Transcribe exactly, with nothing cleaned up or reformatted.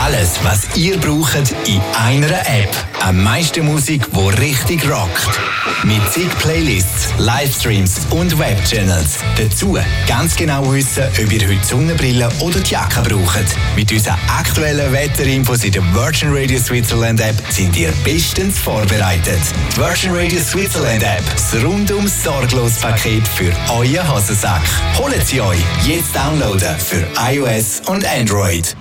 Alles, was ihr braucht, in einer App. Am meisten Musik, die richtig rockt. Mit zig Playlists, Livestreams und Webchannels. Dazu ganz genau wissen, ob ihr heute Sonnenbrille oder die Jacke braucht. Mit unseren aktuellen Wetterinfos in der Virgin Radio Switzerland App sind ihr bestens vorbereitet. Die Virgin Radio Switzerland App, das rundum sorglos Paket für euren Hosensack. Holt sie euch jetzt downloaden für iOS und Android.